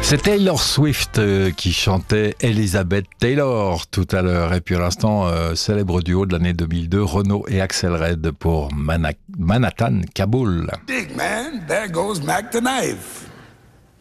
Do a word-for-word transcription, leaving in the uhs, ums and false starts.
C'est Taylor Swift euh, qui chantait Elizabeth Taylor tout à l'heure. Et puis à l'instant, euh, célèbre duo de l'année deux mille deux, Renaud et Axel Red pour Mana- Manhattan, Kaboul. Dig, man, there goes Mac the knife.